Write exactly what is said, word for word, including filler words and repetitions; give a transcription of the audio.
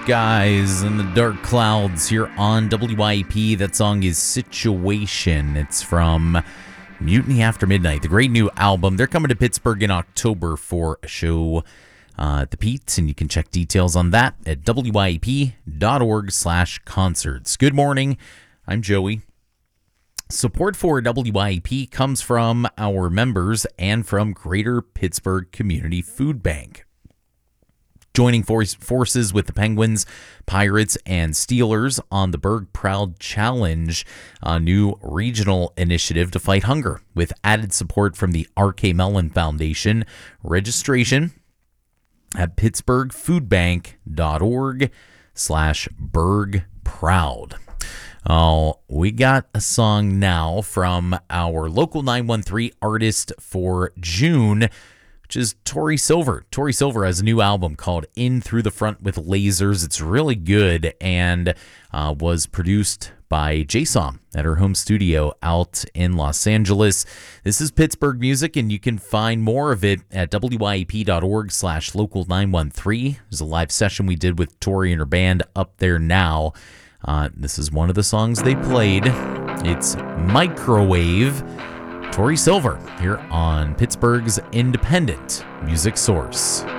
skies and the dark clouds here on W I E P. That song is Situation. It's from Mutiny After Midnight, the great new album. They're coming to Pittsburgh in October for a show uh, at the Pete, and you can check details on that at W I E P dot org slash concerts. Good morning. I'm Joey. Support for W I E P comes from our members and from Greater Pittsburgh Community Food Bank. Joining forces with the Penguins, Pirates, and Steelers on the Berg Proud Challenge, a new regional initiative to fight hunger with added support from the R K Mellon Foundation. Registration at pittsburgh food bank dot org slash Berg Proud. Oh, we got a song now from our local nine one three artist for June, which is Tori Silver. Tori Silver has a new album called In Through the Front with Lasers. It's really good and uh, was produced by J-Som at her home studio out in Los Angeles. This is Pittsburgh music, and you can find more of it at W I E P dot org slash local nine one three. There's a live session we did with Tori and her band up there now. Uh, this is one of the songs they played. It's Microwave. Tori Silver here on Pittsburgh's independent music source.